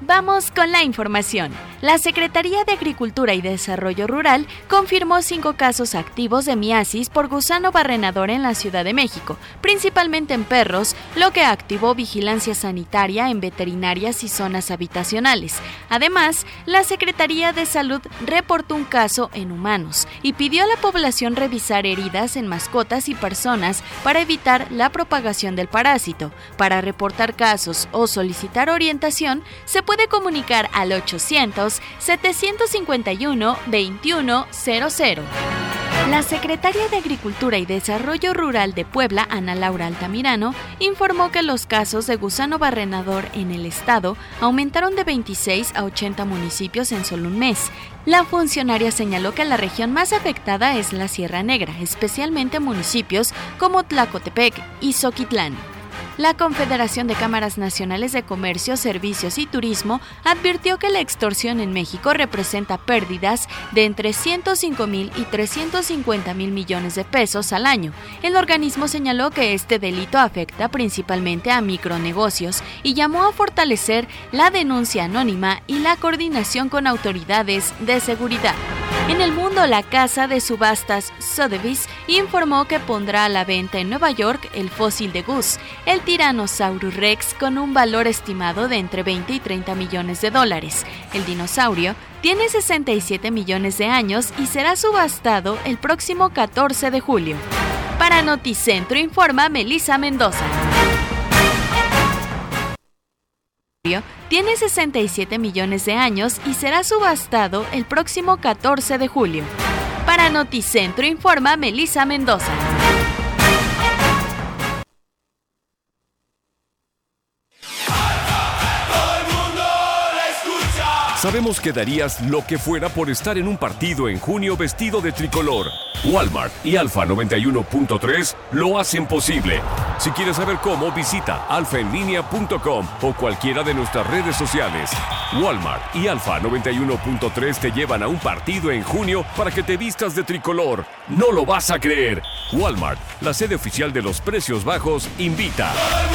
Vamos con la información. La Secretaría de Agricultura y Desarrollo Rural confirmó 5 casos activos de miasis por gusano barrenador en la Ciudad de México, principalmente en perros, lo que activó vigilancia sanitaria en veterinarias y zonas habitacionales. Además, la Secretaría de Salud reportó un caso en humanos y pidió a la población revisar heridas en mascotas y personas para evitar la propagación del parásito. Para reportar casos o solicitar orientación, se puede comunicar al 800-751-2100. La secretaria de Agricultura y Desarrollo Rural de Puebla, Ana Laura Altamirano, informó que los casos de gusano barrenador en el estado aumentaron de 26 a 80 municipios en solo un mes. La funcionaria señaló que la región más afectada es la Sierra Negra, especialmente municipios como Tlacotepec y Zoquitlán. La Confederación de Cámaras Nacionales de Comercio, Servicios y Turismo advirtió que la extorsión en México representa pérdidas de entre 105,000 y 350,000 millones de pesos al año. El organismo señaló que este delito afecta principalmente a micronegocios y llamó a fortalecer la denuncia anónima y la coordinación con autoridades de seguridad. En el mundo, la casa de subastas Sotheby's informó que pondrá a la venta en Nueva York el fósil de Gus, el Tyrannosaurus Rex, con un valor estimado de entre 20 y 30 millones de dólares. El dinosaurio tiene 67 millones de años y será subastado el próximo 14 de julio. Para Noticentro informa Melissa Mendoza. Tiene 67 millones de años y será subastado el próximo 14 de julio. Para Noticentro informa Melissa Mendoza. Sabemos que darías lo que fuera por estar en un partido en junio vestido de tricolor. Walmart y Alfa 91.3 lo hacen posible. Si quieres saber cómo, visita alfaenlinea.com o cualquiera de nuestras redes sociales. Walmart y Alfa 91.3 te llevan a un partido en junio para que te vistas de tricolor. ¡No lo vas a creer! Walmart, la sede oficial de los precios bajos, invita.